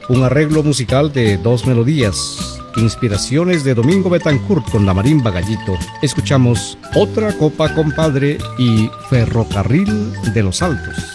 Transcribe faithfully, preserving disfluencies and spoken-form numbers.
un arreglo musical de dos melodías, inspiraciones de Domingo Betancourt con la marimba Gallito. Escuchamos Otra Copa Compadre y Ferrocarril de los Altos.